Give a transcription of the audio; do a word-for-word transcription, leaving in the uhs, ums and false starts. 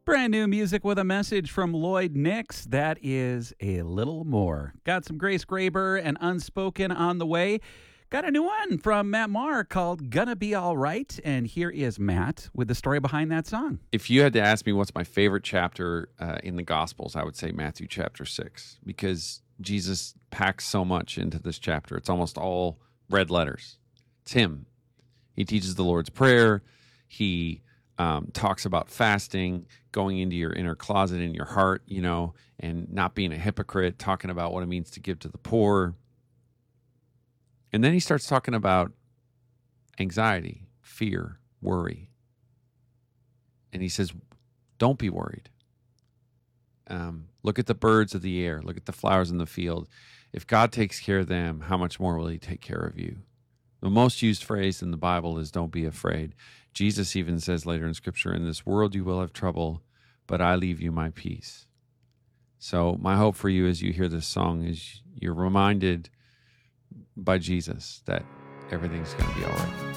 Brand new music with a message from Lloyd Nix. That is A Little More. Got some Grace Graber and Unspoken on the way. Got a new one from Matt Maher called Gonna Be All Right. And here is Matt with the story behind that song. If you had to ask me what's my favorite chapter uh, in the Gospels, I would say Matthew chapter six, because Jesus packs so much into this chapter. It's almost all red letters. It's him. He teaches the Lord's Prayer. He um, talks about fasting, going into your inner closet in your heart, you know, and not being a hypocrite, talking about what it means to give to the poor. And then he starts talking about anxiety, fear, worry. And he says, don't be worried. Um, look at the birds of the air. Look at the flowers in the field. If God takes care of them, how much more will he take care of you? The most used phrase in the Bible is don't be afraid. Jesus even says later in Scripture, in this world you will have trouble, but I leave you my peace. So my hope for you as you hear this song is you're reminded by Jesus that everything's going to be all right.